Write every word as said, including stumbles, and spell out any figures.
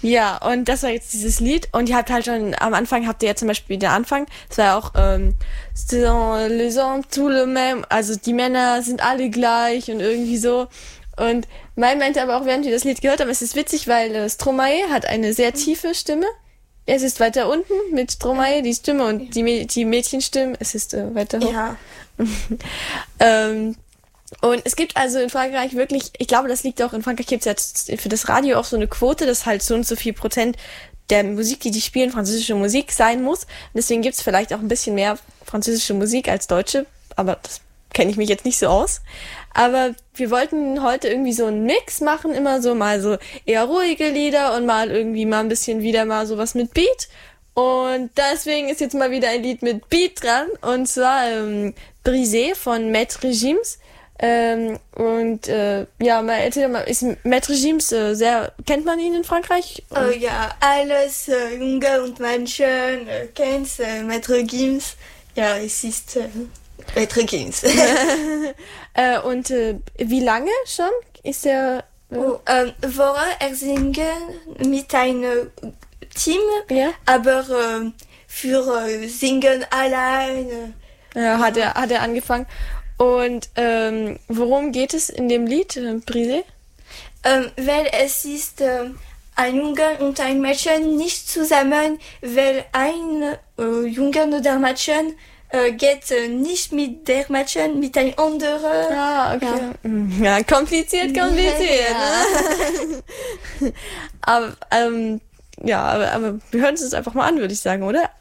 Ja, und das war jetzt dieses Lied. Und ihr habt halt schon, am Anfang habt ihr ja zum Beispiel den Anfang, das war ja auch, ähm, c'est dans les hommes tout le même, also die Männer sind alle gleich und irgendwie so. Und Mai meinte aber auch, während wir das Lied gehört haben, es ist witzig, weil äh, Stromae hat eine sehr tiefe Stimme. Es ist weiter unten mit Stromae, die Stimme, und die, Mä- die Mädchenstimmen, es ist äh, weiter hoch. Ja. ähm, und es gibt also in Frankreich wirklich, ich glaube, das liegt auch, in Frankreich gibt es ja für das Radio auch so eine Quote, dass halt so und so viel Prozent der Musik, die die spielen, französische Musik sein muss. Und deswegen gibt es vielleicht auch ein bisschen mehr französische Musik als deutsche, aber das kenne ich mich jetzt nicht so aus. Aber wir wollten heute irgendwie so einen Mix machen, immer so mal so eher ruhige Lieder und mal irgendwie mal ein bisschen wieder mal sowas mit Beat. Und deswegen ist jetzt mal wieder ein Lied mit Beat dran, und zwar ähm, Brisé von Maître Gims. Ähm, und äh, ja, mal erzähl mal, ist Maître Gims äh, sehr, kennt man ihn in Frankreich? Oh ja, alles äh, Junge und Menschen äh, kennt äh, Maître Gims. Ja, es ist äh, Maître Gims. äh, und äh, wie lange schon ist er? Äh, oh, ähm, Vorher er singen mit einem Team, ja? aber äh, für äh, Singen allein. Ja, hat er, hat er angefangen. Und ähm, worum geht es in dem Lied, äh, Brisé? Ähm, weil es ist äh, ein Junge und ein Mädchen nicht zusammen, weil ein äh, Junge oder Mädchen äh, geht äh, nicht mit der Mädchen, mit ein anderer. Ah, okay. Ja, ja, kompliziert, kompliziert. Ja. Ne? aber, ähm, ja, aber, aber wir hören uns das einfach mal an, würde ich sagen, oder?